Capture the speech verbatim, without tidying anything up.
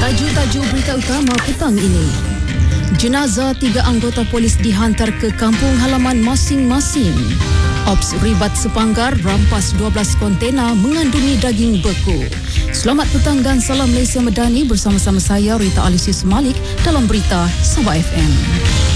Tajuk-tajuk berita utama petang ini. Jenazah tiga anggota polis dihantar ke kampung halaman masing-masing. Ops ribat Sepanggar rampas dua belas kontena mengandungi daging beku. Selamat petang dan salam Malaysia Medani, bersama-sama saya Rita Alisius Malik dalam berita Sabah F M.